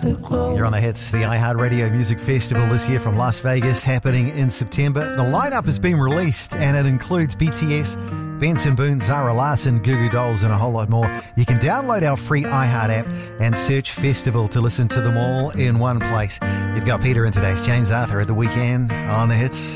You're on the hits, the iHeartRadio Music Festival this year from Las Vegas, happening in September. The lineup has been released and it includes BTS, Benson Boone, Zara Larsson, Goo Goo Dolls and a whole lot more. You can download our free iHeart app and search Festival to listen to them all in one place. You've got Peter in today's James Arthur at the weekend on the hits.